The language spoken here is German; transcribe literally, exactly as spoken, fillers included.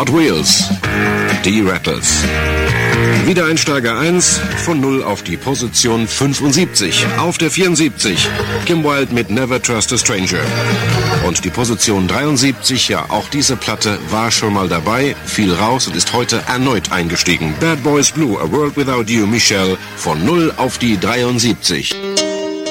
Hot Wheels, die Rattles. Wiedereinsteiger eins, von null auf die Position fünfundsiebzig. Auf der vierundsiebzig, Kim Wilde mit Never Trust a Stranger. Und die Position dreiundsiebzig, ja, auch diese Platte war schon mal dabei, fiel raus und ist heute erneut eingestiegen. Bad Boys Blue, A World Without You, Michelle, von null auf die dreiundsiebzig.